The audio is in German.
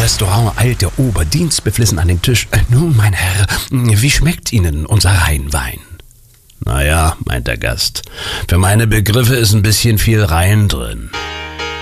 Restaurant eilt der Oberdienst beflissen an den Tisch. »Nun, mein Herr, wie schmeckt Ihnen unser Rheinwein?« »Naja«, meint der Gast, »für meine Begriffe ist ein bisschen viel Rhein drin.«